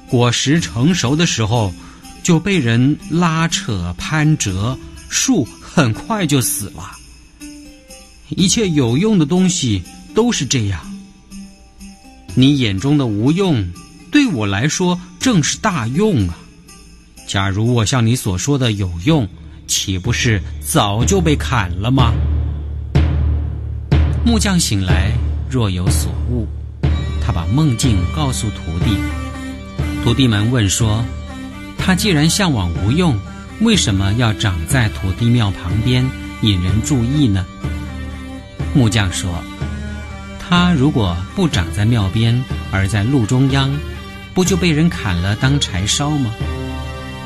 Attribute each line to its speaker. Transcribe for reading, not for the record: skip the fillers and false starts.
Speaker 1: 果实成熟的时候就被人拉扯攀折，树很快就死了。一切有用的东西都是这样。你眼中的无用，对我来说正是大用啊！假如我像你所说的有用，岂不是早就被砍了吗？木匠醒来，若有所悟，他把梦境告诉徒弟。徒弟们问说，他既然向往无用，为什么要长在土地庙旁边引人注意呢？木匠说，他如果不长在庙边，而在路中央，不就被人砍了当柴烧吗？